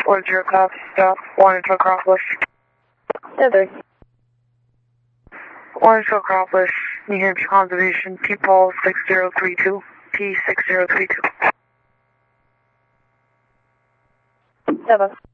Towards your cop, stop, 1 into Acropolis. Tether. 1 into Acropolis, New Hampshire Conservation, T-Paul 6032, T6032. Tether.